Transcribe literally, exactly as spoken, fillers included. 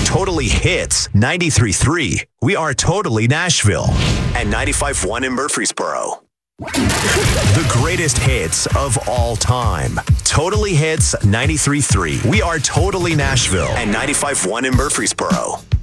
Totally Hits ninety-three point three. We are Totally Nashville. And ninety-five point one in Murfreesboro. The greatest hits of all time. Totally Hits ninety-three point three. We are Totally Nashville. And ninety-five point one in Murfreesboro.